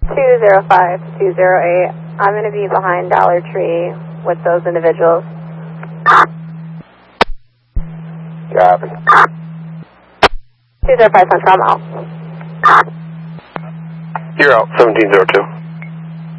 205 to 208. I'm going to be behind Dollar Tree with those individuals. Copy. 205 Central, I'm out. You're out, 1702.